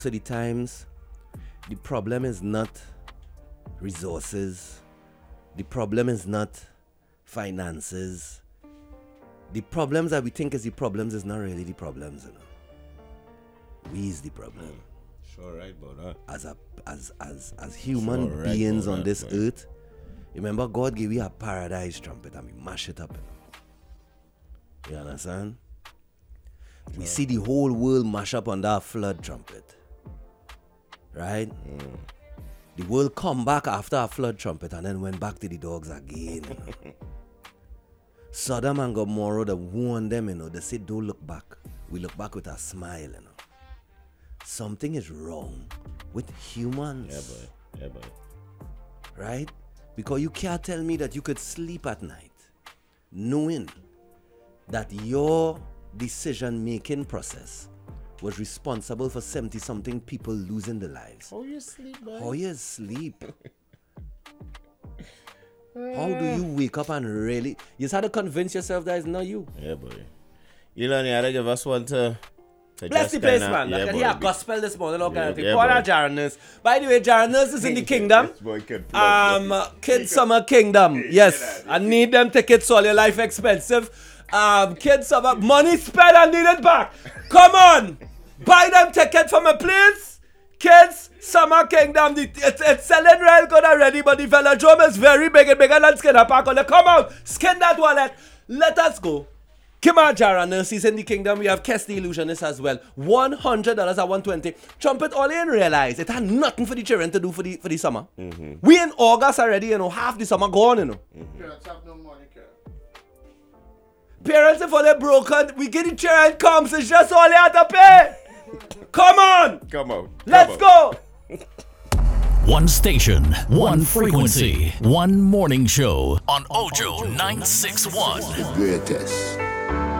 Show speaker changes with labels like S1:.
S1: of the times, the problem is not resources. The problem is not finances. The problems that we think is the problems is not really the problems, you know. We is the problem.
S2: Sure right about that.
S1: As human
S2: Sure right
S1: beings
S2: about
S1: on
S2: that,
S1: this
S2: boy.
S1: earth, remember God gave you a paradise trumpet and we mash it up, you know. You understand? We see the whole world mash up under a flood trumpet. Right? The world come back after a flood trumpet and then went back to the dogs again, you know. Sodom and Gomorrah, they warned them, you know. They said, don't look back. We look back with a smile, you know. Something is wrong with humans.
S2: Yeah, boy.
S1: Right? Because you can't tell me that you could sleep at night knowing that your decision-making process was responsible for 70-something people losing their lives.
S2: How you sleep, boy?
S1: How you sleep? How do you wake up and really... You just had to convince yourself that it's not you.
S2: Yeah, boy. Elon, you had to give us one to
S1: Bless
S2: just
S1: the place,
S2: kinda-
S1: man.
S2: yeah,
S1: I can
S2: boy.
S1: hear gospel this morning, all kind of thing.
S2: yeah,
S1: Call
S2: boy.
S1: out Jaron Nurse. By the way, Jaron Nurse is in the kingdom.
S2: This boy can plug.
S1: Kids Summer Kingdom. Yes. I need them tickets, all your life expensive. Kids Summer, money spent, I need it back. Come on. Buy them ticket for me, please. Kids Summer Kingdom. It's selling real good already, but the velodrome is very big and bigger than Skinner Park. Come out. Skin that wallet. Let us go. Come on, Jaron Nurses in the kingdom. We have Kes the Illusionist as well. $100 at $120. Trumpet all in realize it had nothing for the children to do for the summer. We in August already, you know, half the summer gone, you know.
S3: Parents have no money, Kerr.
S1: Parents, if they're broken, we get the children comes. It's just all they have to pay. Come on.
S2: Come on.
S1: Let's go.
S4: One station, one frequency, one morning show on Ojo 961.
S5: Greatest.